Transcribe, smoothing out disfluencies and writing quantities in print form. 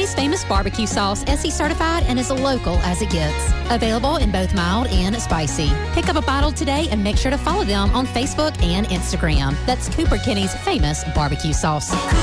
Kenny's Famous Barbecue Sauce, SE certified and as local as it gets. Available in both mild and spicy. Pick up a bottle today and make sure to follow them on Facebook and Instagram. That's Cooper Kenny's Famous Barbecue Sauce.